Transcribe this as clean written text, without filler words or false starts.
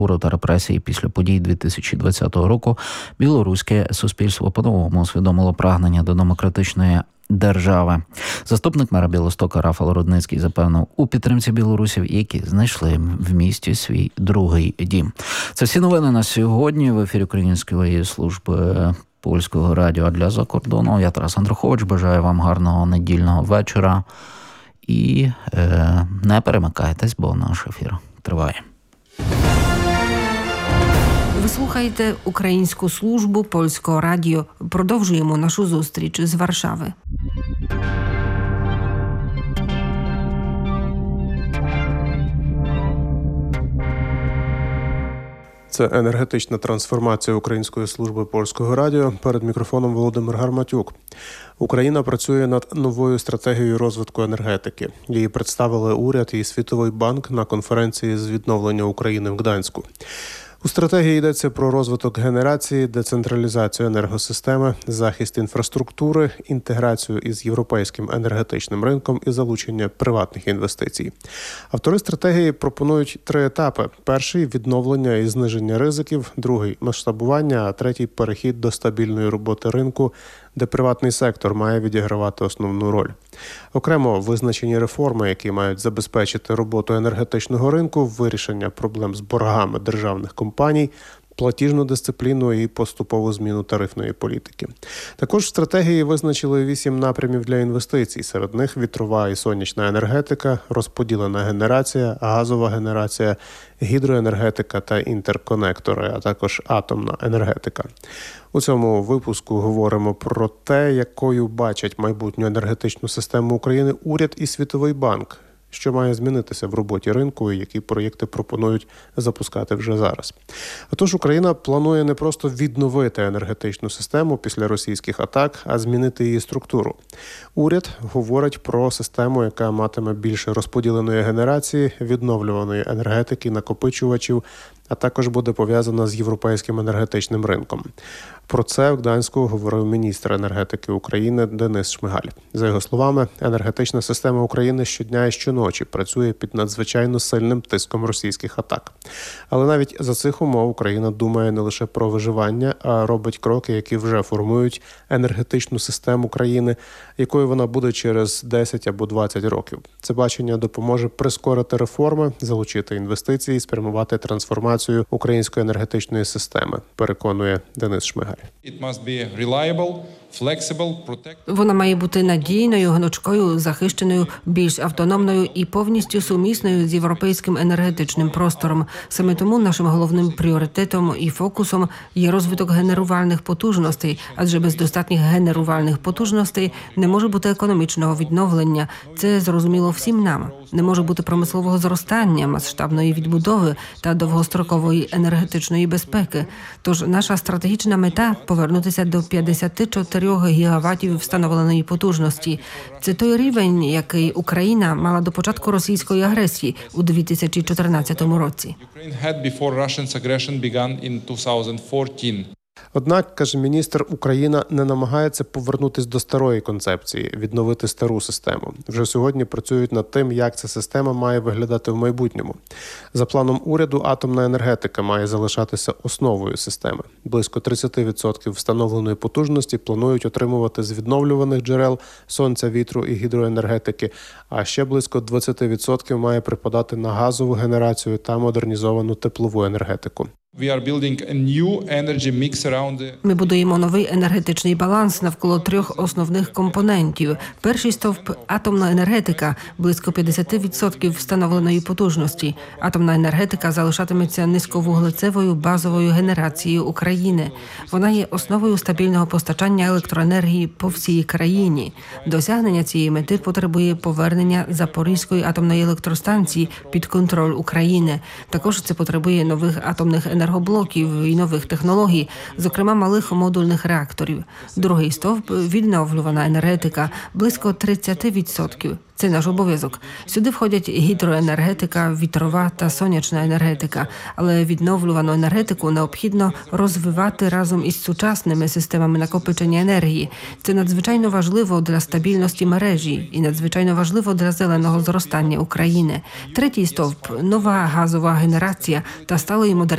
та репресії після подій 2020 року білоруське суспільство по-новому усвідомило прагнення до демократичної держави. Заступник мера Білостока Рафал Рудницький запевнив у підтримці білорусів, які знайшли в місті свій другий дім. Це всі новини на сьогодні. В ефірі Української служби Польського радіо для закордону. Я Тарас Андрухович. Бажаю вам гарного недільного вечора. І не перемикайтесь, бо наш ефір триває. Ви слухаєте Українську службу Польського радіо. Продовжуємо нашу зустріч з Варшави. Це енергетична трансформація Української служби Польського радіо. Перед мікрофоном Володимир Гарматюк. Україна працює над новою стратегією розвитку енергетики. Її представили уряд і Світовий банк на конференції з відновлення України в Гданську. У стратегії йдеться про розвиток генерації, децентралізацію енергосистеми, захист інфраструктури, інтеграцію із європейським енергетичним ринком і залучення приватних інвестицій. Автори стратегії пропонують 3 етапи. Перший – відновлення і зниження ризиків, другий – масштабування, а третій – перехід до стабільної роботи ринку, де приватний сектор має відігравати основну роль. Окремо визначені реформи, які мають забезпечити роботу енергетичного ринку, вирішення проблем з боргами державних компаній, платіжну дисципліну і поступову зміну тарифної політики. Також в стратегії визначили 8 напрямів для інвестицій. Серед них вітрова і сонячна енергетика, розподілена генерація, газова генерація, гідроенергетика та інтерконектори, а також атомна енергетика. У цьому випуску говоримо про те, якою бачать майбутню енергетичну систему України уряд і Світовий банк, що має змінитися в роботі ринку і які проєкти пропонують запускати вже зараз. Отож, Україна планує не просто відновити енергетичну систему після російських атак, а змінити її структуру. Уряд говорить про систему, яка матиме більше розподіленої генерації, відновлюваної енергетики, накопичувачів, а також буде пов'язана з європейським енергетичним ринком. Про це в Гданську говорив міністр енергетики України Денис Шмигаль. За його словами, енергетична система України щодня і щоночі працює під надзвичайно сильним тиском російських атак. Але навіть за цих умов Україна думає не лише про виживання, а робить кроки, які вже формують енергетичну систему країни, якою вона буде через 10 або 20 років. Це бачення допоможе прискорити реформи, залучити інвестиції, спрямувати трансформацію української енергетичної системи, переконує Денис Шмигаль. Вона має бути надійною, гнучкою, захищеною, більш автономною і повністю сумісною з європейським енергетичним простором. Саме тому нашим головним пріоритетом і фокусом є розвиток генерувальних потужностей, адже без достатніх генерувальних потужностей не може бути економічного відновлення. Це зрозуміло всім нам. Не може бути промислового зростання, масштабної відбудови та довгострокової енергетичної безпеки. Тож наша стратегічна мета – повернутися до 54 гігаватів встановленої потужності. Це той рівень, який Україна мала до початку російської агресії у 2014 році. Однак, каже міністр, Україна не намагається повернутися до старої концепції, відновити стару систему. Вже сьогодні працюють над тим, як ця система має виглядати в майбутньому. За планом уряду, атомна енергетика має залишатися основою системи. Близько 30% встановленої потужності планують отримувати з відновлюваних джерел сонця, вітру і гідроенергетики, а ще близько 20% має припадати на газову генерацію та модернізовану теплову енергетику. Ми будуємо новий енергетичний баланс навколо 3 основних компонентів. Перший стовп – атомна енергетика, близько 50% встановленої потужності. Атомна енергетика залишатиметься низьковуглецевою базовою генерацією України. Вона є основою стабільного постачання електроенергії по всій країні. Досягнення цієї мети потребує повернення Запорізької атомної електростанції під контроль України. Також це потребує нових атомних енергоблоків і нових технологій, зокрема малих модульних реакторів. Другий стовп – відновлювана енергетика, близько 30%. Це наш обов'язок. Сюди входять гідроенергетика, вітрова та сонячна енергетика. Але відновлювану енергетику необхідно розвивати разом із сучасними системами накопичення енергії. Це надзвичайно важливо для стабільності мережі і надзвичайно важливо для зеленого зростання України. Третій стовп – нова газова генерація та сталої модернізації